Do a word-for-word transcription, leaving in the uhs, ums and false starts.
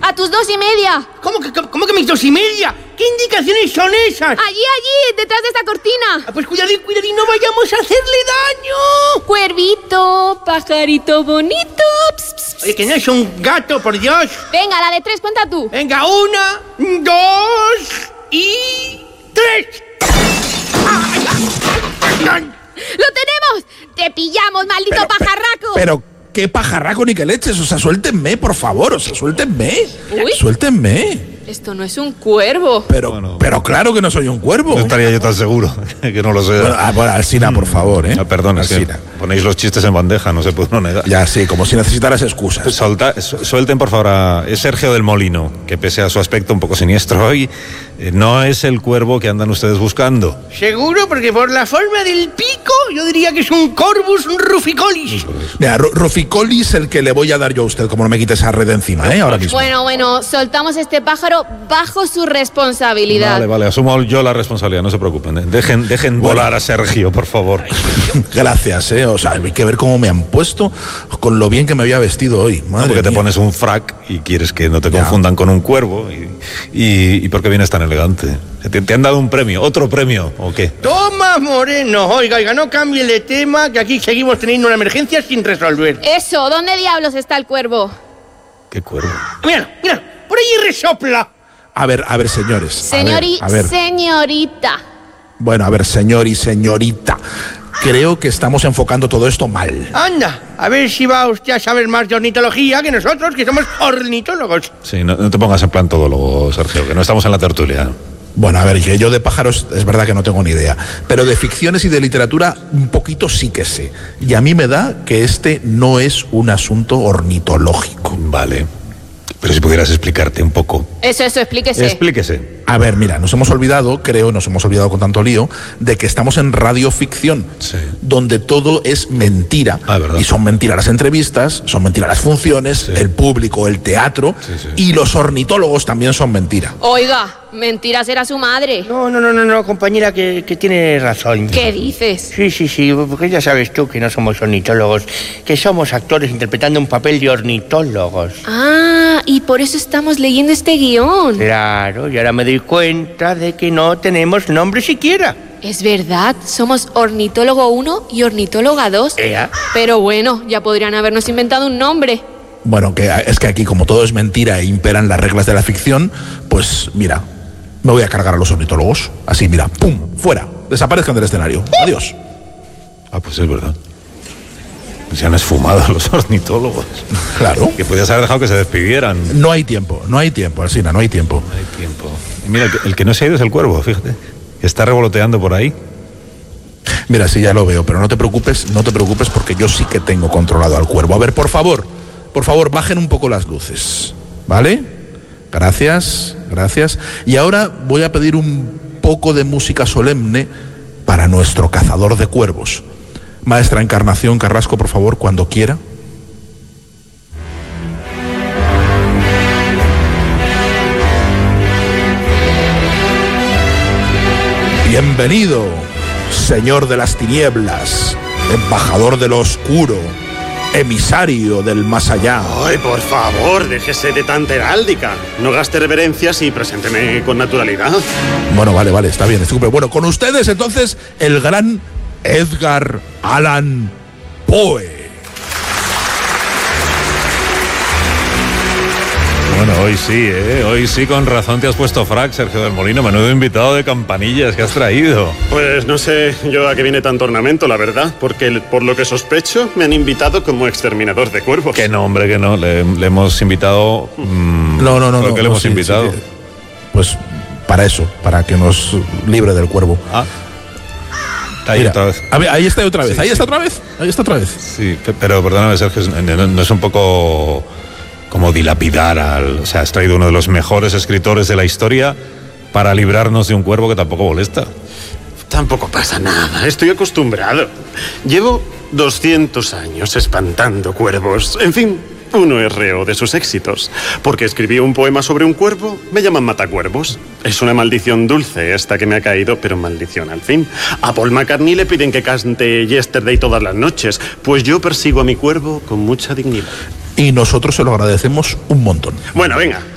A tus dos y media. ¿Cómo que, cómo, cómo que mis dos y media? ¿Qué indicaciones son esas? Allí, allí, detrás de esta cortina. Ah, pues cuidadín, cuidadín, no vayamos a hacerle daño. Cuervito, pajarito bonito. Pss, pss, pss. Oye, que no es un gato, por Dios. Venga, la de tres, cuenta tú. Venga, una, dos y tres. ¡Lo tenemos! ¡Te pillamos, maldito Pero, pajarraco! Pero, ¿qué pajarraco ni qué leches? O sea, suéltenme, por favor, o sea, suéltenme. Uy. Suéltenme. Esto no es un cuervo. Pero, Bueno. pero claro que no soy un cuervo. No estaría yo tan seguro que no lo sé. Bueno, ah, bueno, Alsina, por favor, ¿eh? Ah, perdón, es que Alsina. ponéis los chistes en bandeja, no se puede uno negar. Ya, sí, como si necesitaras excusas. Solta, su- suelten, por favor, a es Sergio del Molino, que pese a su aspecto un poco siniestro hoy, eh, no es el cuervo que andan ustedes buscando. Seguro, porque por la forma del pico, yo diría que es un Corvus ruficolis. Mira, Ru- Ruficolis el que le voy a dar yo a usted, como no me quite esa red de encima, ¿eh? Ahora mismo. Bueno, bueno, soltamos este pájaro bajo su responsabilidad. Vale, vale, asumo yo la responsabilidad, no se preocupen. ¿eh? Dejen, dejen volar a Sergio, por favor. Gracias, ¿eh? O sea, hay que ver cómo me han puesto con lo bien que me había vestido hoy. No, Madre porque te mía. pones un frac y quieres que no te Ya. confundan con un cuervo. Y, y, y porque vienes tan elegante. ¿Te, te han dado un premio? ¿Otro premio? ¿O qué? Toma, Moreno. Oiga, oiga, no cambie de tema, que aquí seguimos teniendo una emergencia sin resolver. Eso, ¿dónde diablos está el cuervo? ¿Qué cuervo? Míralo, míralo, por ahí resopla. A ver, a ver, señores. a Señor ver, y a ver. señorita. Bueno, a ver, señor y señorita. Creo que estamos enfocando todo esto mal. Anda, a ver si va usted a saber más de ornitología que nosotros, que somos ornitólogos. Sí, no, no te pongas en plan todólogo, Sergio, que no estamos en la tertulia. Bueno, a ver, que yo de pájaros es verdad que no tengo ni idea, pero de ficciones y de literatura un poquito sí que sé. Y a mí me da que este no es un asunto ornitológico. Vale. Pero si pudieras explicarte un poco. Eso, eso, explíquese. Explíquese. A ver, mira, nos hemos olvidado, creo, nos hemos olvidado con tanto lío, de que estamos en radioficción, Sí. donde todo es mentira. Ah, ¿verdad? Y son mentiras las entrevistas, son mentiras las funciones, Sí. el público, el teatro, Sí, sí. y los ornitólogos también son mentira. Oiga, mentira será su madre. No, no, no, no, no, compañera, que, que tiene razón. ¿Qué dices? Sí, sí, sí, porque ya sabes tú que no somos ornitólogos, que somos actores interpretando un papel de ornitólogos. Ah, y por eso estamos leyendo este guión. Claro, y ahora me doy cuenta de que no tenemos nombre siquiera. Es verdad, somos ornitólogo uno y ornitóloga dos. Ea. Pero bueno, ya podrían habernos inventado un nombre. Bueno, que es que aquí como todo es mentira e imperan las reglas de la ficción, pues mira, me voy a cargar a los ornitólogos. Así, mira, pum, fuera, desaparezcan del escenario. Adiós. Ah, pues es verdad. Se han esfumado los ornitólogos. Claro. Que podías haber dejado que se despidieran. No hay tiempo, no hay tiempo, Alsina, no hay tiempo. No hay tiempo. Y mira, el que, el que no se ha ido es el cuervo, fíjate. Que está revoloteando por ahí. Mira, sí, ya lo veo, pero no te preocupes, no te preocupes porque yo sí que tengo controlado al cuervo. A ver, por favor, por favor, bajen un poco las luces, ¿vale? Gracias, gracias. Y ahora voy a pedir un poco de música solemne para nuestro cazador de cuervos. Maestra Encarnación Carrasco, por favor, cuando quiera. Bienvenido, señor de las tinieblas, embajador de lo oscuro, emisario del más allá. Ay, por favor, déjese de tanta heráldica. No gaste reverencias y presénteme con naturalidad. Bueno, vale, vale, está bien, estúpido. Bueno, con ustedes entonces el gran Edgar Allan Poe. Bueno, hoy sí, ¿eh? Hoy sí, con razón te has puesto frac, Sergio del Molino. Menudo invitado de campanillas que has traído. Pues no sé yo a qué viene tanto ornamento, la verdad, porque por lo que sospecho me han invitado como exterminador de cuervos. Que no, hombre, que no. Le, le hemos invitado... Mmm, No, no, no. ¿Por no, qué le no, hemos sí, invitado? sí. Pues para eso, para que nos libre del cuervo. Ah. Está ahí Mira, otra vez. a ver, ahí está otra vez, Sí, ahí sí. está otra vez, ahí está otra vez. Sí, pe- pero perdóname, Sergio, no, no es un poco como dilapidar al... O sea, has traído uno de los mejores escritores de la historia para librarnos de un cuervo que tampoco molesta. Tampoco pasa nada, estoy acostumbrado. Llevo doscientos años espantando cuervos. En fin, uno es reo de sus éxitos. Porque escribí un poema sobre un cuervo, me llaman matacuervos. Es una maldición dulce esta que me ha caído, pero maldición al fin. A Paul McCartney le piden que cante Yesterday todas las noches, pues yo persigo a mi cuervo con mucha dignidad. Y nosotros se lo agradecemos un montón. Bueno, venga,